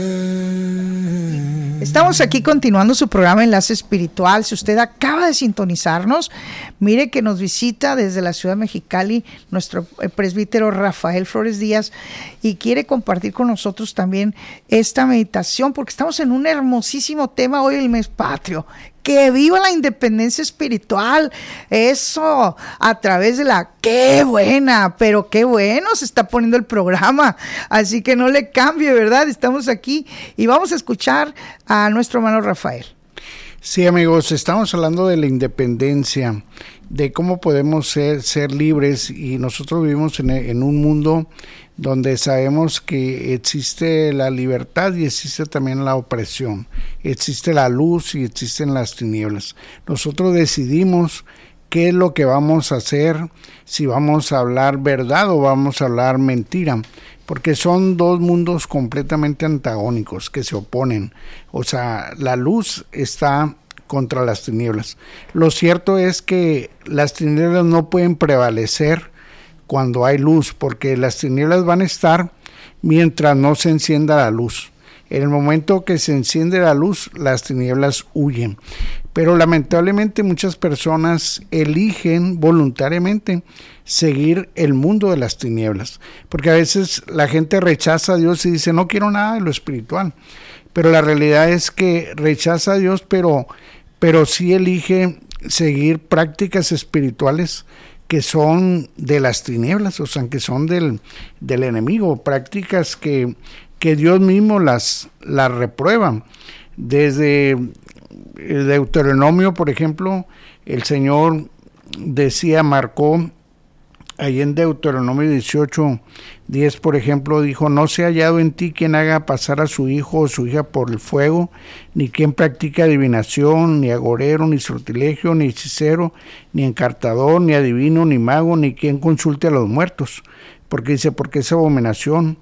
Estamos aquí continuando su programa Enlace Espiritual. Si usted acaba de sintonizarnos, mire que nos visita desde la ciudad de Mexicali nuestro presbítero Rafael Flores Díaz y quiere compartir con nosotros también esta meditación porque estamos en un hermosísimo tema hoy, el mes patrio. ¡Que viva la independencia espiritual! Eso, a través de la... ¡Qué buena! Pero qué bueno se está poniendo el programa. Así que no le cambie, ¿verdad? Estamos aquí y vamos a escuchar a nuestro hermano Rafael. Sí, amigos, estamos hablando de la independencia, de cómo podemos ser libres, y nosotros vivimos en un mundo donde sabemos que existe la libertad y existe también la opresión, existe la luz y existen las tinieblas. Nosotros decidimos qué es lo que vamos a hacer, si vamos a hablar verdad o vamos a hablar mentira, porque son dos mundos completamente antagónicos que se oponen. O sea, la luz está contra las tinieblas. Lo cierto es que las tinieblas no pueden prevalecer cuando hay luz, porque las tinieblas van a estar mientras no se encienda la luz. En el momento que se enciende la luz, las tinieblas huyen. Pero lamentablemente muchas personas eligen voluntariamente seguir el mundo de las tinieblas, porque a veces la gente rechaza a Dios y dice, no quiero nada de lo espiritual. Pero la realidad es que rechaza a Dios, pero sí elige seguir prácticas espirituales que son de las tinieblas, o sea, que son del enemigo, prácticas que Dios mismo las reprueba. Desde el Deuteronomio, por ejemplo, el Señor marcó ahí en Deuteronomio 18:10, por ejemplo, dijo, no se ha hallado en ti quien haga pasar a su hijo o su hija por el fuego, ni quien practique adivinación, ni agorero, ni sortilegio, ni hechicero, ni encartador, ni adivino, ni mago, ni quien consulte a los muertos. Porque dice, porque es abominación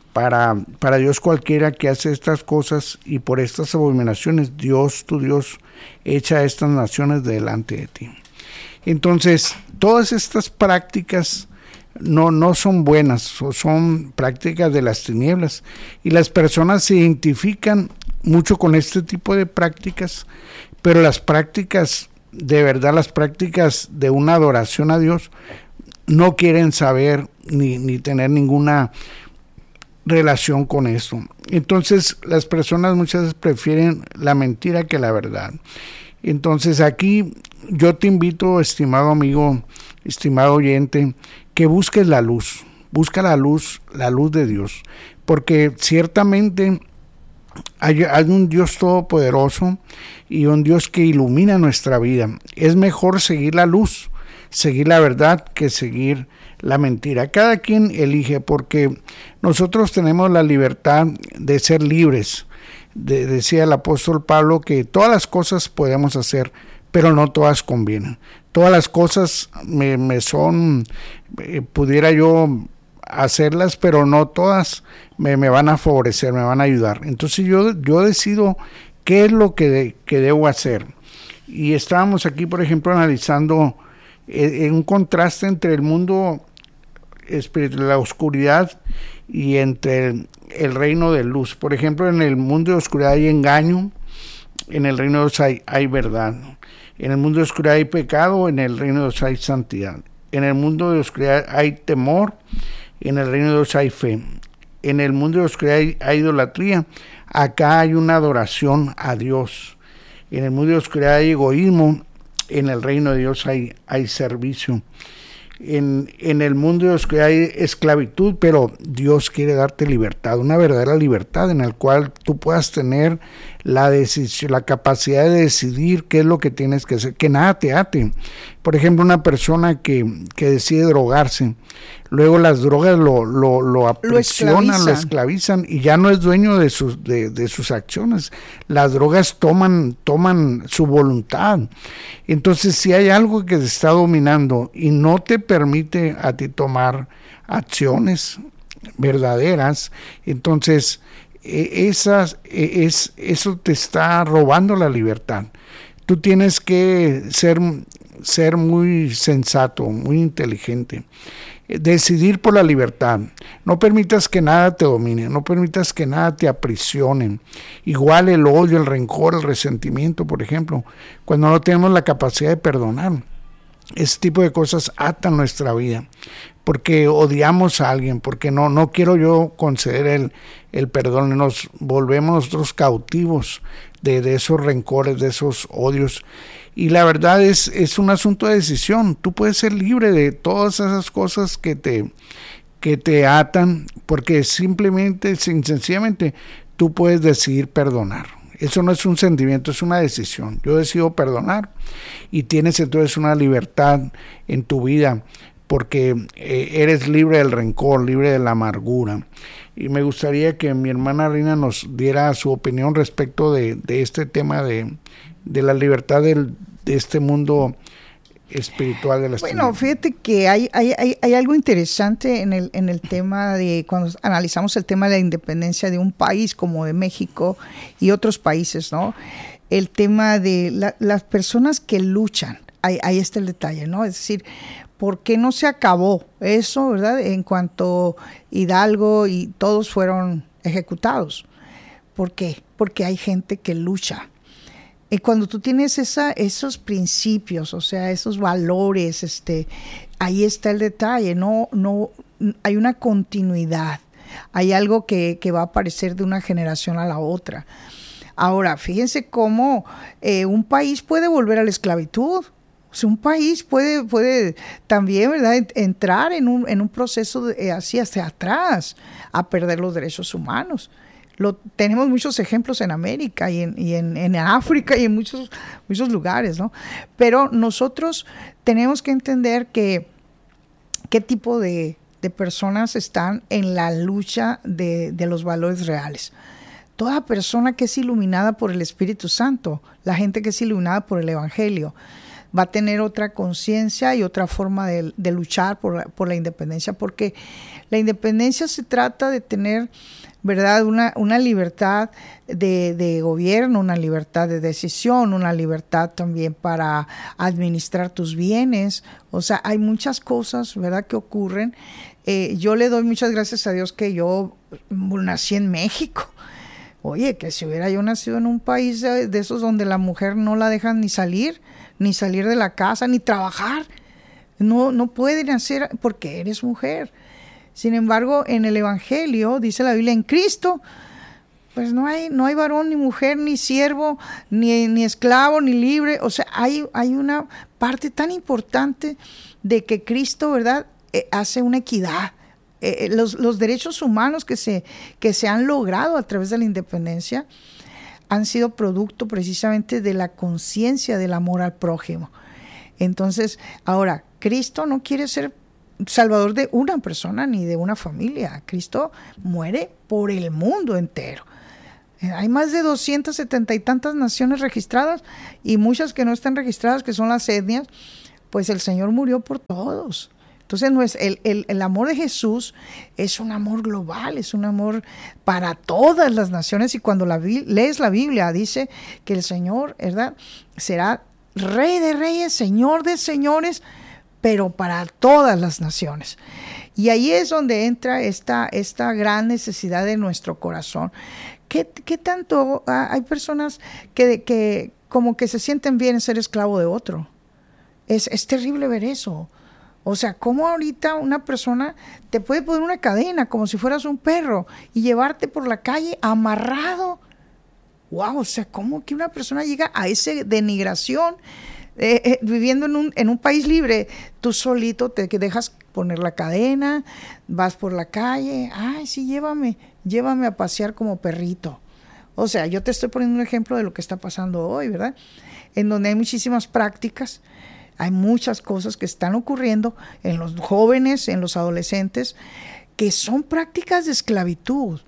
para Dios cualquiera que hace estas cosas, y por estas abominaciones Dios, tu Dios, echa a estas naciones delante de ti. Entonces, todas estas prácticas no son buenas, o son prácticas de las tinieblas, y las personas se identifican mucho con este tipo de prácticas, pero las prácticas de verdad, las prácticas de una adoración a Dios, no quieren saber ni tener ninguna relación con esto. Entonces las personas muchas veces prefieren la mentira que la verdad. Entonces aquí yo te invito, estimado amigo, estimado oyente, que busques la luz. Busca la luz de Dios, porque ciertamente hay un Dios todopoderoso y un Dios que ilumina nuestra vida. Es mejor seguir la luz, seguir la verdad, que seguir la mentira. Cada quien elige, porque nosotros tenemos la libertad de ser libres. Decía el apóstol Pablo que todas las cosas podemos hacer, pero no todas convienen. Todas las cosas me son, pudiera yo hacerlas, pero no todas me van a favorecer, me van a ayudar. Entonces yo decido qué es lo que debo hacer. Y estábamos aquí, por ejemplo, analizando un contraste entre el mundo espiritual, la oscuridad, y entre el reino de luz. Por ejemplo, en el mundo de oscuridad hay engaño, en el reino de Dios hay verdad. En el mundo de oscuridad hay pecado, en el reino de Dios hay santidad. En el mundo de oscuridad hay temor, en el reino de Dios hay fe. En el mundo de oscuridad hay idolatría, acá hay una adoración a Dios. En el mundo de oscuridad hay egoísmo, en el reino de Dios hay servicio. En el mundo de oscuridad hay esclavitud, pero Dios quiere darte libertad, una verdadera libertad en la cual tú puedas tener la decisión, la capacidad de decidir qué es lo que tienes que hacer, que nada te ate. Por ejemplo, una persona que decide drogarse, luego las drogas lo aprisionan, lo esclavizan, y ya no es dueño de sus acciones. Las drogas toman su voluntad. Entonces, si hay algo que te está dominando y no te permite a ti tomar acciones verdaderas, entonces eso te está robando la libertad. Tú tienes que ser muy sensato, muy inteligente. decidir por la libertad. No permitas que nada te domine, no permitas que nada te aprisione. Igual el odio, el rencor, el resentimiento, por ejemplo, cuando no tenemos la capacidad de perdonar. Ese tipo de cosas atan nuestra vida, porque odiamos a alguien, porque no quiero yo conceder el perdón, nos volvemos nosotros cautivos de esos rencores, de esos odios. Y la verdad es un asunto de decisión. Tú puedes ser libre de todas esas cosas que te atan, porque sencillamente tú puedes decidir perdonar. Eso no es un sentimiento, es una decisión. Yo decido perdonar y tienes entonces una libertad en tu vida, porque eres libre del rencor, libre de la amargura. Y me gustaría que mi hermana Rina nos diera su opinión respecto de este tema de la libertad de este mundo espiritual de las tinieblas. Bueno, fíjate que hay algo interesante en el tema de cuando analizamos el tema de la independencia de un país como de México y otros países, ¿no? El tema de las personas que luchan, ahí está el detalle, ¿no? Es decir, ¿por qué no se acabó eso, verdad? En cuanto Hidalgo y todos fueron ejecutados. ¿Por qué? Porque hay gente que lucha. Y cuando tú tienes esos principios, o sea, esos valores, ahí está el detalle, no hay una continuidad, hay algo que va a aparecer de una generación a la otra. Ahora, fíjense cómo un país puede volver a la esclavitud. O sea, un país puede también, ¿verdad?, entrar en un proceso así hacia atrás, a perder los derechos humanos. Tenemos muchos ejemplos en América y en África y en muchos lugares, ¿no? Pero nosotros tenemos que entender qué tipo de personas están en la lucha de los valores reales. Toda persona que es iluminada por el Espíritu Santo, la gente que es iluminada por el Evangelio, va a tener otra conciencia y otra forma de luchar por la independencia, porque la independencia se trata de tener, ¿verdad?, una libertad de gobierno, una libertad de decisión, una libertad también para administrar tus bienes. O sea, hay muchas cosas, ¿verdad?, que ocurren. Yo le doy muchas gracias a Dios que yo nací en México. Oye, que si hubiera yo nacido en un país de esos donde la mujer no la dejan ni salir de la casa, ni trabajar. No pueden hacer porque eres mujer. Sin embargo, en el Evangelio, dice la Biblia, en Cristo, pues no hay varón, ni mujer, ni siervo, ni esclavo, ni libre. O sea, hay una parte tan importante de que Cristo, ¿verdad?, hace una equidad. Los derechos humanos que se han logrado a través de la independencia han sido producto precisamente de la conciencia del amor al prójimo. Entonces, ahora, Cristo no quiere ser salvador de una persona ni de una familia. Cristo muere por el mundo entero. Hay más de 270 y tantas naciones registradas y muchas que no están registradas, que son las etnias. Pues el Señor murió por todos. Entonces, el amor de Jesús es un amor global, es un amor para todas las naciones. Y cuando lees la Biblia, dice que el Señor, ¿verdad?, será Rey de reyes, Señor de señores, pero para todas las naciones. Y ahí es donde entra esta gran necesidad de nuestro corazón. ¿Qué tanto hay personas que como que se sienten bien en ser esclavo de otro? Es terrible ver eso. O sea, ¿cómo ahorita una persona te puede poner una cadena como si fueras un perro y llevarte por la calle amarrado? Wow, o sea, ¿cómo que una persona llega a esa denigración viviendo en un país libre? Tú solito te dejas poner la cadena, vas por la calle, ay, sí, llévame a pasear como perrito. O sea, yo te estoy poniendo un ejemplo de lo que está pasando hoy, ¿verdad? En donde hay muchísimas prácticas. Hay muchas cosas que están ocurriendo en los jóvenes, en los adolescentes, que son prácticas de esclavitud.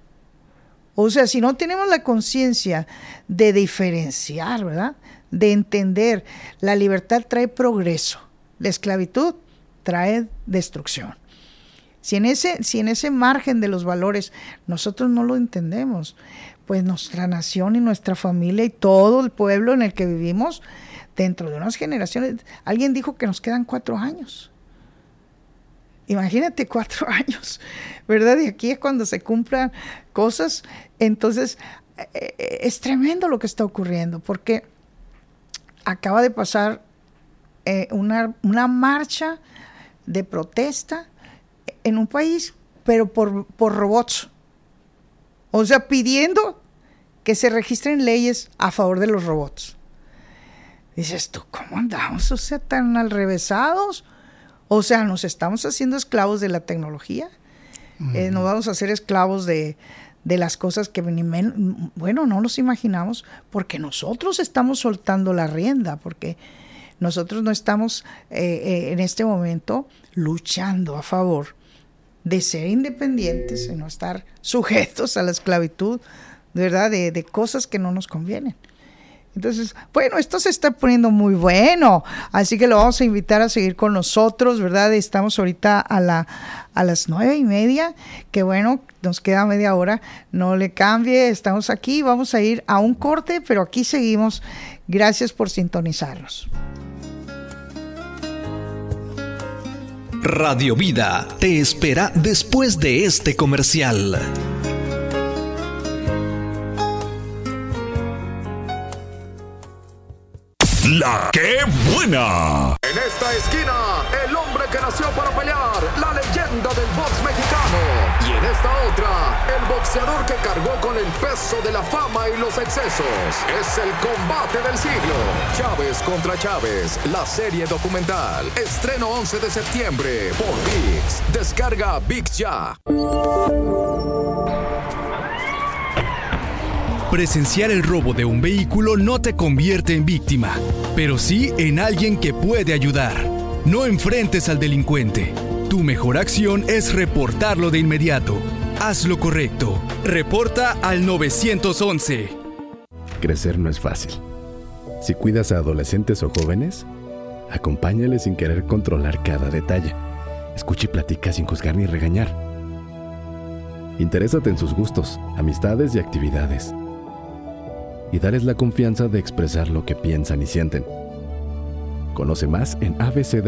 O sea, si no tenemos la conciencia de diferenciar, ¿verdad?, de entender, la libertad trae progreso, la esclavitud trae destrucción. Si en ese margen de los valores nosotros no lo entendemos, pues nuestra nación y nuestra familia y todo el pueblo en el que vivimos, dentro de unas generaciones, alguien dijo que nos quedan 4 años. Imagínate 4 años, ¿verdad? Y aquí es cuando se cumplan cosas. Entonces, es tremendo lo que está ocurriendo, porque acaba de pasar una marcha de protesta en un país, pero por robots. O sea, pidiendo que se registren leyes a favor de los robots. Dices tú, ¿cómo andamos? O sea, tan alrevesados. O sea, nos estamos haciendo esclavos de la tecnología. Nos vamos a hacer esclavos de las cosas que no nos imaginamos, porque nosotros estamos soltando la rienda, porque nosotros no estamos en este momento luchando a favor de ser independientes y no estar sujetos a la esclavitud, ¿verdad? De cosas que no nos convienen. Entonces, bueno, esto se está poniendo muy bueno, así que lo vamos a invitar a seguir con nosotros, ¿verdad? Estamos ahorita a las 9:30, que bueno, nos queda media hora, no le cambie, estamos aquí, vamos a ir a un corte, pero aquí seguimos. Gracias por sintonizarnos. Radio Vida te espera después de este comercial. ¡La qué buena! En esta esquina, el hombre que nació para pelear, la leyenda del box mexicano. Y en esta otra, el boxeador que cargó con el peso de la fama y los excesos. Es el combate del siglo. Chávez contra Chávez, la serie documental. Estreno 11 de septiembre por ViX. Descarga ViX ya. Presenciar el robo de un vehículo no te convierte en víctima, pero sí en alguien que puede ayudar. No enfrentes al delincuente. Tu mejor acción es reportarlo de inmediato. Haz lo correcto. Reporta al 911. Crecer no es fácil. Si cuidas a adolescentes o jóvenes, acompáñales sin querer controlar cada detalle. Escucha y platica sin juzgar ni regañar. Interésate en sus gustos, amistades y actividades. Y darles la confianza de expresar lo que piensan y sienten. Conoce más en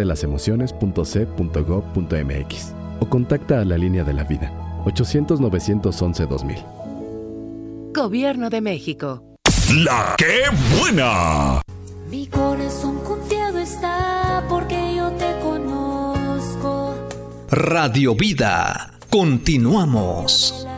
abcdelasemociones.c.gov.mx o contacta a la Línea de la Vida, 800-911-2000. Gobierno de México. ¡La qué buena! Mi corazón confiado está porque yo te conozco. Radio Vida, continuamos.